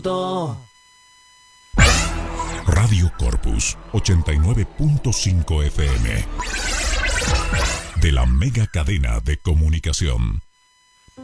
Radio Corpus 89.5 FM de la mega cadena de comunicación.